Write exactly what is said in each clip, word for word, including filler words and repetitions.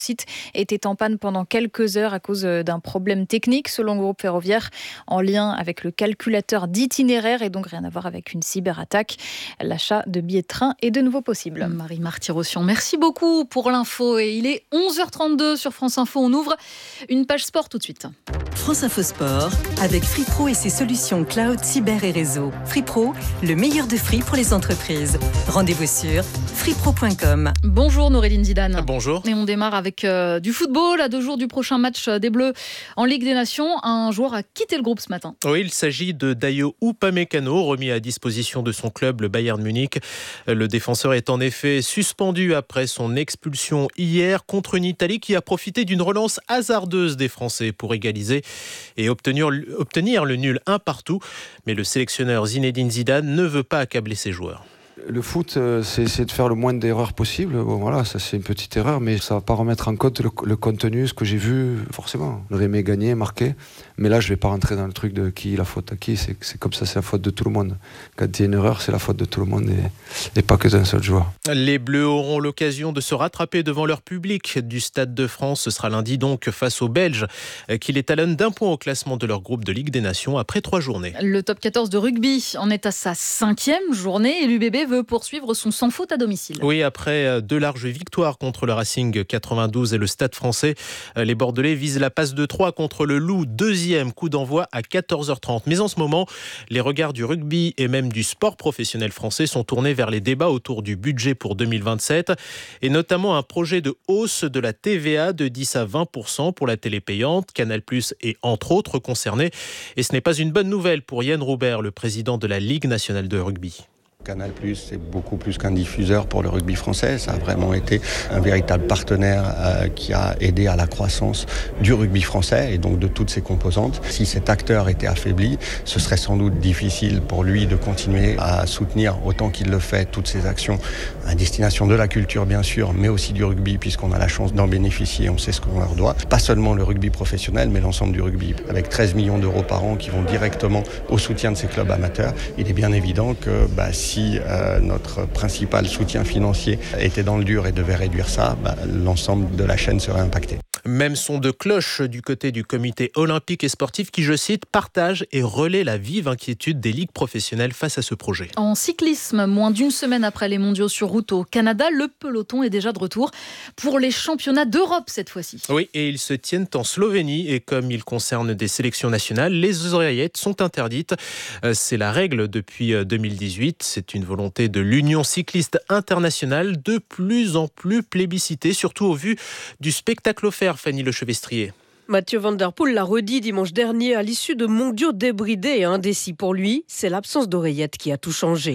site était en panne pendant quelques heures à cause d'un problème technique selon le groupe ferroviaire en lien avec le calculateur d'itinéraire et donc rien à voir avec une cyberattaque. L'achat de billets de train est de nouveau possible. Marie Marty-Rossian, merci beaucoup pour l'info et il est onze heures trente-deux sur France Info. On ouvre une page sport tout de suite. France Info Sport avec Free Pro et ses solutions cloud, cyber et réseau. Free Pro, le meilleur de Free pour les entreprises. Rendez-vous sur free pro point com. Bonjour Noureddine Zidane. Bonjour. Et on démarre avec euh, du football. À deux jours du prochain match des Bleus en Ligue des Nations, un joueur a quitté le groupe ce matin. Oui, il s'agit de Dayo Upamecano, remis à disposition de son club, le Bayern Munich. Le défenseur est en effet suspendu après son expulsion hier contre une Italie qui a profité d'une relance hasardeuse des Français pour égaliser et obtenir, obtenir le nul un partout. Mais le sélectionneur Zinedine Zidane ne veut pas accabler ses joueurs. Le foot, c'est essayer de faire le moins d'erreurs possible. Bon, voilà, ça c'est une petite erreur, mais ça ne va pas remettre en compte le, le contenu, ce que j'ai vu, forcément. On aurait aimé gagner, marquer, mais là je ne vais pas rentrer dans le truc de qui la faute à qui. C'est, c'est comme ça, c'est la faute de tout le monde. Quand il y a une erreur, c'est la faute de tout le monde et, et pas que d'un seul joueur. Les Bleus auront l'occasion de se rattraper devant leur public du Stade de France. Ce sera lundi donc face aux Belges qui les talonnent d'un point au classement de leur groupe de Ligue des Nations après trois journées. Le top quatorze de rugby en est à sa cinquième journée et l'U B B veut poursuivre son sans faute à domicile. Oui, après deux larges victoires contre le Racing quatre-vingt-douze et le Stade français, les Bordelais visent la passe de trois contre le Loup, deuxième coup d'envoi à quatorze heures trente. Mais en ce moment, les regards du rugby et même du sport professionnel français sont tournés vers les débats autour du budget pour deux mille vingt-sept et notamment un projet de hausse de la T V A de dix à vingt pour cent pour la télé payante. Canal+ est entre autres concerné et ce n'est pas une bonne nouvelle pour Yann Roubert, le président de la Ligue nationale de rugby. Canal+, c'est beaucoup plus qu'un diffuseur pour le rugby français. Ça a vraiment été un véritable partenaire euh, qui a aidé à la croissance du rugby français et donc de toutes ses composantes. Si cet acteur était affaibli, ce serait sans doute difficile pour lui de continuer à soutenir autant qu'il le fait toutes ses actions à destination de la culture bien sûr, mais aussi du rugby puisqu'on a la chance d'en bénéficier, on sait ce qu'on leur doit. Pas seulement le rugby professionnel, mais l'ensemble du rugby. Avec treize millions d'euros par an qui vont directement au soutien de ces clubs amateurs, il est bien évident que bah, si Si euh, notre principal soutien financier était dans le dur et devait réduire ça, bah, l'ensemble de la chaîne serait impacté. Même son de cloche du côté du comité olympique et sportif qui, je cite, partage et relaie la vive inquiétude des ligues professionnelles face à ce projet. En cyclisme, moins d'une semaine après les mondiaux sur route au Canada, le peloton est déjà de retour pour les championnats d'Europe cette fois-ci. Oui, et ils se tiennent en Slovénie et comme ils concernent des sélections nationales, les oreillettes sont interdites. C'est la règle depuis deux mille dix-huit. C'est une volonté de l'Union cycliste internationale de plus en plus plébiscitée, surtout au vu du spectacle offert. Fanny Lechevestrier. Mathieu Van Der Poel l'a redit dimanche dernier à l'issue de mondiaux débridés et indécis pour lui. C'est l'absence d'oreillettes qui a tout changé.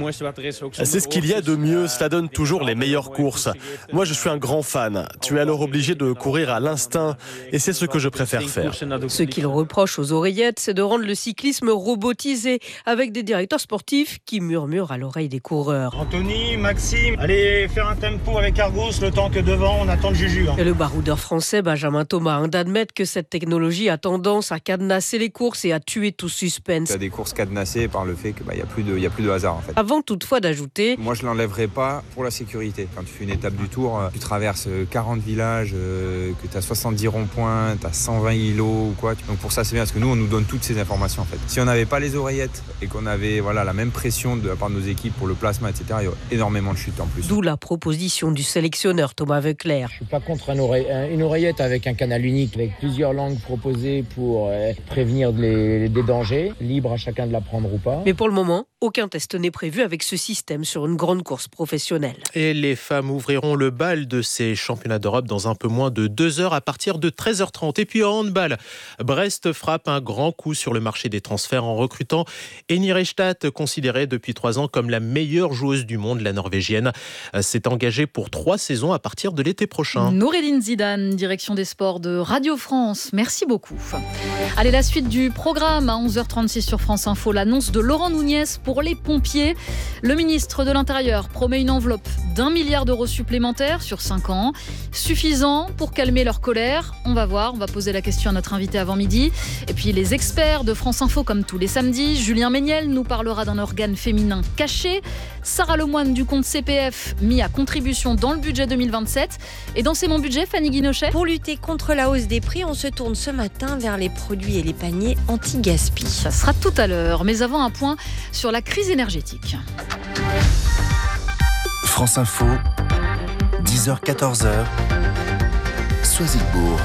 C'est ce qu'il y a de mieux, cela donne toujours les meilleures courses. Moi je suis un grand fan. Tu es alors obligé de courir à l'instinct et c'est ce que je préfère faire. Ce qu'il reproche aux oreillettes, c'est de rendre le cyclisme robotisé avec des directeurs sportifs qui murmurent à l'oreille des coureurs. Anthony, Maxime, allez faire un tempo avec Argos le temps que devant on attend le Juju. Hein. Et le baroudeur français Benjamin Thomas hein, d'admettre que cette technologie a tendance à cadenasser les courses et à tuer tout suspense. Il y a des courses cadenassées par le fait qu'il bah, n'y a, a plus de hasard en fait. Avant toutefois d'ajouter... Moi je ne l'enlèverai pas pour la sécurité. Quand tu fais une étape du Tour, tu traverses quarante villages, euh, que tu as soixante-dix ronds-points, tu as cent vingt îlots ou quoi. Donc pour ça c'est bien parce que nous on nous donne toutes ces informations en fait. Si on n'avait pas les oreillettes et qu'on avait voilà, la même pression de la part de nos équipes pour le plasma, et cetera, il y a énormément de chutes en plus. D'où la proposition du sélectionneur Thomas Voeckler. Je ne suis pas contre un oreille, une oreillette avec un canal unique, avec plusieurs langues proposées pour euh, prévenir les, des dangers, libre à chacun de la prendre ou pas. Mais pour le moment, aucun test n'est prévu avec ce système sur une grande course professionnelle. Et les femmes ouvriront le bal de ces championnats d'Europe dans un peu moins de deux heures à partir de treize heures trente. Et puis en handball, Brest frappe un grand coup sur le marché des transferts en recrutant Eni Reichstadt, considérée depuis trois ans comme la meilleure joueuse du monde, la Norvégienne, s'est engagée pour trois saisons à partir de l'été prochain. Noureddine Zidane, direction des sports de Radio France. Merci beaucoup. Allez, la suite du programme à onze heures trente-six sur France Info. L'annonce de Laurent Nunez pour les pompiers. Le ministre de l'Intérieur promet une enveloppe d'un milliard d'euros supplémentaires sur cinq ans. Suffisant pour calmer leur colère? On va voir, on va poser la question à notre invité avant midi. Et puis les experts de France Info, comme tous les samedis. Julien Méniel nous parlera d'un organe féminin caché. Sarah Lemoine du compte C P F mis à contribution dans le budget deux mille vingt-sept. Et dans C'est mon budget, Fanny Guinochet? Pour lutter contre la hausse des prix, on se tourne ce matin vers les produits et les paniers anti-gaspi. Ça sera tout à l'heure, mais avant un point sur la crise énergétique. France Info, dix heures quatorze heures, Soisigbourg.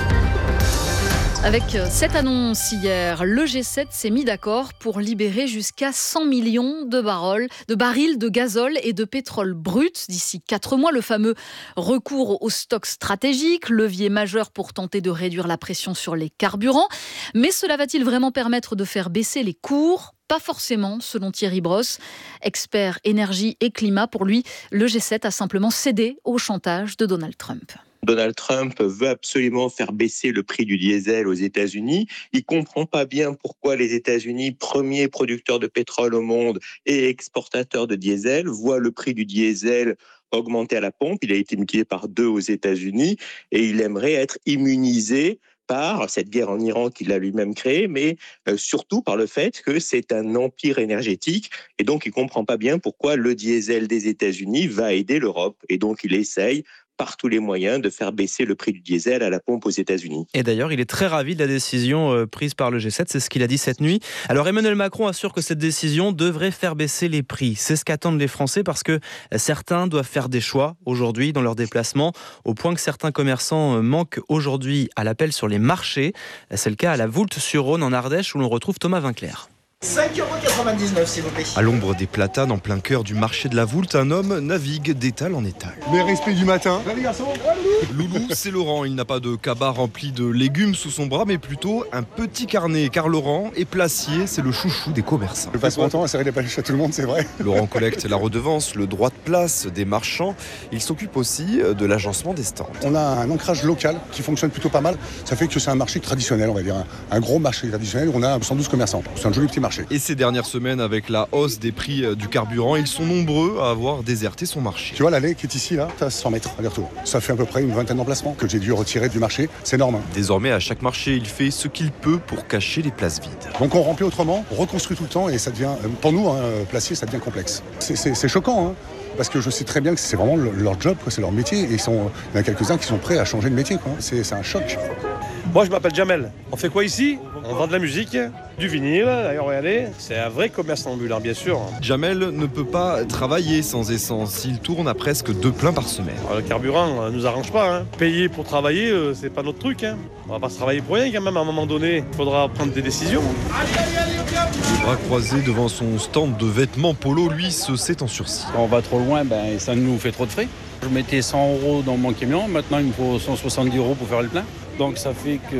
Avec cette annonce hier, le G sept s'est mis d'accord pour libérer jusqu'à cent millions de barils, de barils de gazole et de pétrole brut d'ici quatre mois. Le fameux recours aux stocks stratégiques, levier majeur pour tenter de réduire la pression sur les carburants. Mais cela va-t-il vraiment permettre de faire baisser les cours ? Pas forcément, selon Thierry Brosse, expert énergie et climat. Pour lui, le G sept a simplement cédé au chantage de Donald Trump. Donald Trump veut absolument faire baisser le prix du diesel aux États-Unis. Il ne comprend pas bien pourquoi les États-Unis, premier producteur de pétrole au monde et exportateur de diesel, voient le prix du diesel augmenter à la pompe. Il a été multiplié par deux aux États-Unis et il aimerait être immunisé par cette guerre en Iran qu'il a lui-même créée, mais euh, surtout par le fait que c'est un empire énergétique et donc il ne comprend pas bien pourquoi le diesel des États-Unis va aider l'Europe. Et donc il essaye par tous les moyens de faire baisser le prix du diesel à la pompe aux États-Unis. Et d'ailleurs, il est très ravi de la décision euh, prise par le G sept, c'est ce qu'il a dit cette nuit. Alors Emmanuel Macron assure que cette décision devrait faire baisser les prix. C'est ce qu'attendent les Français parce que certains doivent faire des choix aujourd'hui dans leurs déplacements, au point que certains commerçants manquent aujourd'hui à l'appel sur les marchés. C'est le cas à la Voulte-sur-Rhône en Ardèche où l'on retrouve Thomas Vinclair. cinq euros quatre-vingt-dix-neuf s'il vous plaît. À l'ombre des platanes, en plein cœur du marché de la Voulte, un homme navigue d'étal en étal. Les respects du matin. Allez garçon. Loulou, c'est Laurent. Il n'a pas de cabas rempli de légumes sous son bras, mais plutôt un petit carnet. Car Laurent est placier, c'est le chouchou des commerçants. Je passe mon temps à serrer les pêches à tout le monde, c'est vrai. Laurent collecte la redevance, le droit de place des marchands. Il s'occupe aussi de l'agencement des stands. On a un ancrage local qui fonctionne plutôt pas mal. Ça fait que c'est un marché traditionnel, on va dire. Un gros marché traditionnel où on a cent douze commerçants. C'est un joli petit marché. Et ces dernières semaines, avec la hausse des prix du carburant, ils sont nombreux à avoir déserté son marché. Tu vois, l'allée qui est ici, là, ça cent mètres aller-retour. Ça fait à peu près une vingtaine d'emplacements que j'ai dû retirer du marché. C'est énorme. Hein. Désormais, à chaque marché, il fait ce qu'il peut pour cacher les places vides. Donc on remplit autrement, on reconstruit tout le temps et ça devient, pour nous, hein, placiers, ça devient complexe. C'est, c'est, c'est choquant, hein, parce que je sais très bien que c'est vraiment leur job, quoi, c'est leur métier. Et ils sont, il y en a quelques-uns qui sont prêts à changer de métier. Quoi. C'est, c'est un choc. Moi, je m'appelle Jamel. On fait quoi ici? On vend de la musique, du vinyle, d'ailleurs, regardez. C'est un vrai commerce ambulant, bien sûr. Jamel ne peut pas travailler sans essence. Il tourne à presque deux pleins par semaine. Alors, le carburant ne nous arrange pas. Hein. Payer pour travailler, c'est pas notre truc. Hein. On va pas se travailler pour rien, quand même. À un moment donné, il faudra prendre des décisions. Allez, allez, allez, les bras croisés devant son stand de vêtements polo, lui, se sait en sursis. Quand on va trop loin, ben, ça nous fait trop de frais. Je mettais cent euros dans mon camion, maintenant il me faut cent soixante-dix euros pour faire le plein. Donc ça fait que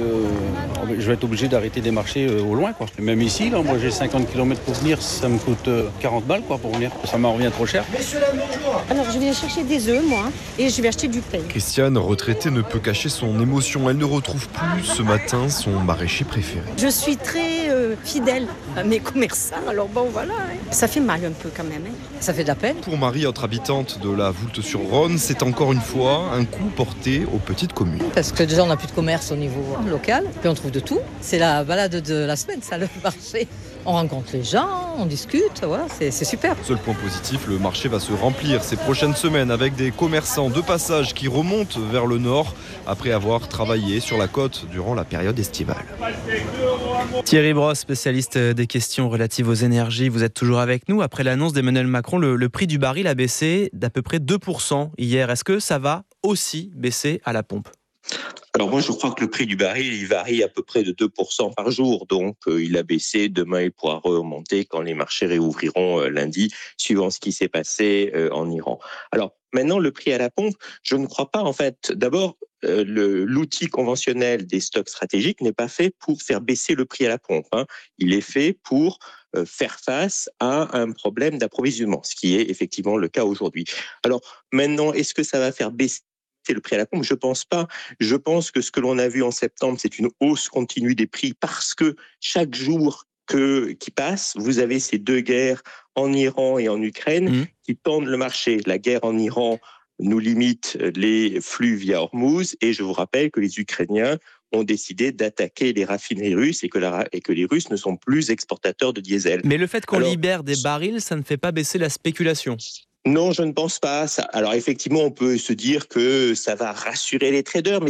je vais être obligé d'arrêter des marchés au loin. Quoi. Même ici, là, moi j'ai cinquante kilomètres pour venir, ça me coûte quarante balles quoi, pour venir. Ça m'en revient trop cher. Messieurs, dames, bonjour. Alors je vais chercher des œufs, moi, et je vais acheter du pain. Christiane, retraitée, ne peut cacher son émotion. Elle ne retrouve plus ce matin son maraîcher préféré. Je suis très euh, fidèle à mes commerçants, alors bon voilà. Hein. Ça fait mal un peu quand même, hein. Ça fait de la peine. Pour Marie, autre habitante de la Voulte-sur-Rhône, c'est encore une fois un coup porté aux petites communes. Parce que déjà on n'a plus de commerce au niveau local, puis on trouve de tout. C'est la balade de la semaine, ça, le marché. On rencontre les gens, on discute, voilà, c'est, c'est super. Seul point positif, le marché va se remplir ces prochaines semaines avec des commerçants de passage qui remontent vers le nord après avoir travaillé sur la côte durant la période estivale. Thierry Brosse, spécialiste des questions relatives aux énergies, vous êtes toujours avec nous. Après l'annonce d'Emmanuel Macron, le, le prix du baril a baissé d'à peu près deux pour cent hier. Est-ce que ça va aussi baisser à la pompe ? Alors moi, je crois que le prix du baril, il varie à peu près de deux pour cent par jour. Donc, euh, il a baissé. Demain, il pourra remonter quand les marchés réouvriront euh, lundi, suivant ce qui s'est passé euh, en Iran. Alors, maintenant, le prix à la pompe, je ne crois pas, en fait. D'abord, euh, le, l'outil conventionnel des stocks stratégiques n'est pas fait pour faire baisser le prix à la pompe. Hein. Il est fait pour euh, faire face à un problème d'approvisionnement, ce qui est effectivement le cas aujourd'hui. Alors, maintenant, est-ce que ça va faire baisser le prix à la pompe? Je pense pas. Je pense que ce que l'on a vu en septembre, c'est une hausse continue des prix parce que chaque jour que, qui passe. Vous avez ces deux guerres en Iran et en Ukraine mmh. qui tendent le marché. La guerre en Iran nous limite les flux via Hormuz et je vous rappelle que les Ukrainiens ont décidé d'attaquer les raffineries russes et que, la, et que les Russes ne sont plus exportateurs de diesel. Mais le fait qu'on Alors, libère des barils, ça ne fait pas baisser la spéculation ? Non, je ne pense pas. Ça, alors effectivement, on peut se dire que ça va rassurer les traders, mais